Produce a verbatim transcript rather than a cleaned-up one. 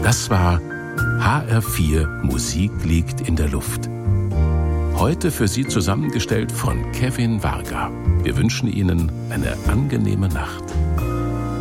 Das war H R vier Musik liegt in der Luft. Heute für Sie zusammengestellt von Kevin Varga. Wir wünschen Ihnen eine angenehme Nacht.